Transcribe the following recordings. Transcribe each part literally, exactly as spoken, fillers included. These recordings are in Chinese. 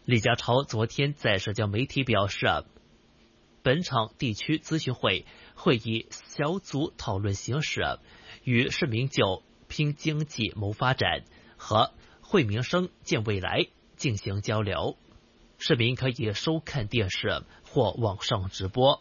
李家超昨天在社交媒体表示，本场地区咨询会会以小组讨论形式，与市民就拼经济谋发展和惠民生建未来进行交流。市民可以收看电视或网上直播。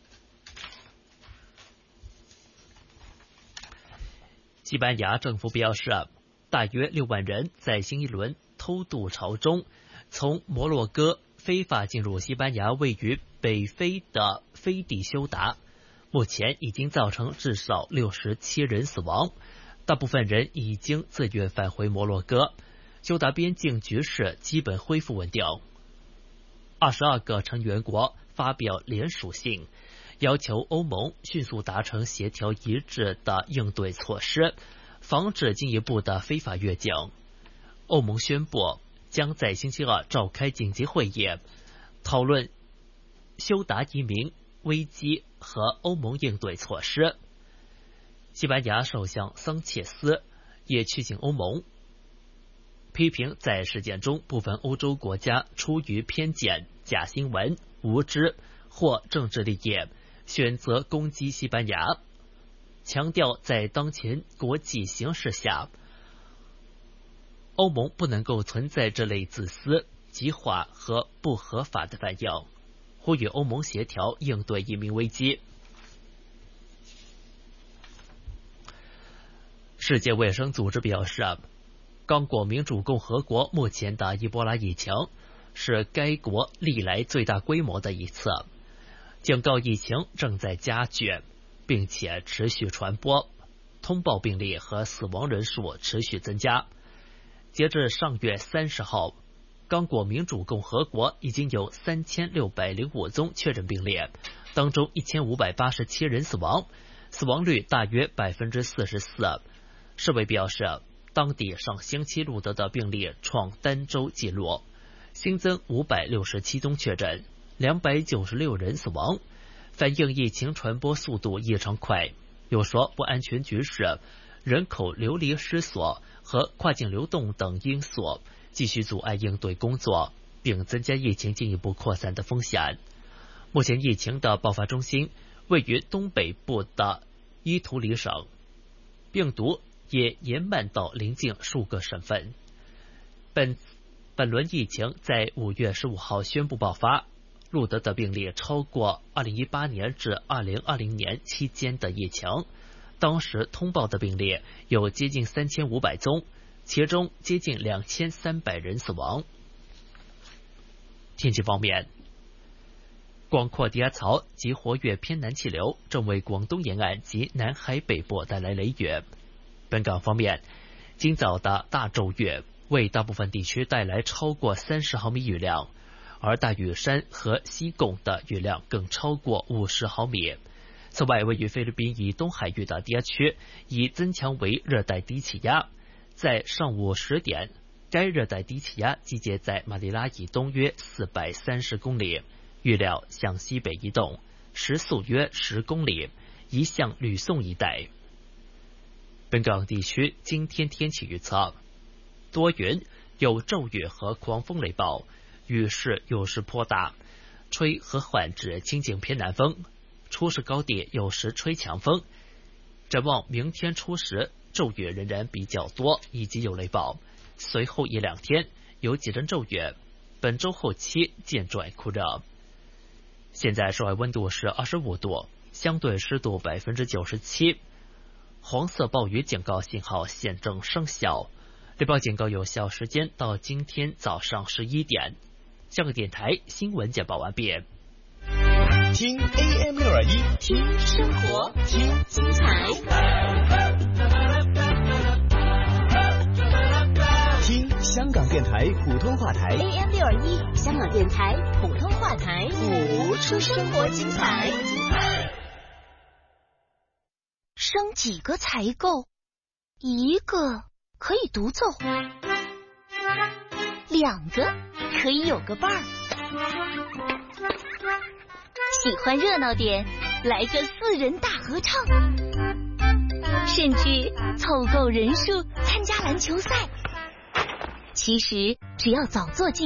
西班牙政府表示，大约六万人在新一轮偷渡潮中从摩洛哥非法进入西班牙位于北非的飞地休达，目前已经造成至少六十七人死亡，大部分人已经自愿返回摩洛哥，休达边境局势基本恢复稳定。二十二个成员国发表联署信，要求欧盟迅速达成协调一致的应对措施，防止进一步的非法越境。欧盟宣布将在星期二召开紧急会议，讨论休达移民危机和欧盟应对措施。西班牙首相桑切斯也提醒欧盟，批评在事件中部分欧洲国家出于偏见、假新闻、无知或政治利益选择攻击西班牙，强调在当前国际形势下，欧盟不能够存在这类自私、激化和不合法的反应，呼吁欧盟协调应对移民危机。世界卫生组织表示，刚果民主共和国目前的伊波拉疫情是该国历来最大规模的一次，警告疫情正在加剧，并且持续传播，通报病例和死亡人数持续增加。截至上月三十号，刚果民主共和国已经有三千六百零五宗确诊病例，当中一千五百八十七人死亡，死亡率大约百分之四十四。世卫表示，当地上星期录得的病例创单周纪录，新增五百六十七宗确诊，两百九十六人死亡，反映疫情传播速度异常快。又说，不安全局势、人口流离失所和跨境流动等因素继续阻碍应对工作，并增加疫情进一步扩散的风险。目前疫情的爆发中心位于东北部的伊图里省，病毒也延漫到邻近数个省份。本本轮疫情在五月十五号宣布爆发，录得的病例超过二零一八年至二零二零年期间的疫情，当时通报的病例有接近三千五百宗，其中接近两千三百人死亡。天气方面，广阔低压槽及活跃偏南气流正为广东沿岸及南海北部带来雷雨。本港方面，今早的大骤雨为大部分地区带来超过三十毫米雨量，而大屿山和西贡的雨量更超过五十毫米。此外，位于菲律宾以东海域的低压区已增强为热带低气压，在上午十点，该热带低气压集结在马尼拉以东约四百三十公里，预料向西北移动，时速约十公里，移向吕宋一带。本港地区今天天气预测：多云，有骤雨和狂风雷暴，雨势有时颇大，吹和缓至清劲偏南风，初时高地有时吹强风。展望明天初时，骤雨仍然比较多，以及有雷暴，随后一两天有几阵骤雨，本周后期渐转酷热。现在室外温度是二十五度，相对湿度百分之九十七，黄色暴雨警告信号现正生效，雷暴警告有效时间到今天早上十一点。香港电台新闻简报完毕。 听 A M 六二一， 听生活，听精彩， 听香港电台普通话台 A M 六二一，香港电台普通话台，谱出生活精彩。生几个才够？一个可以独奏，两个可以有个伴儿。喜欢热闹点，来个四人大合唱，甚至凑够人数参加篮球赛。其实只要早做计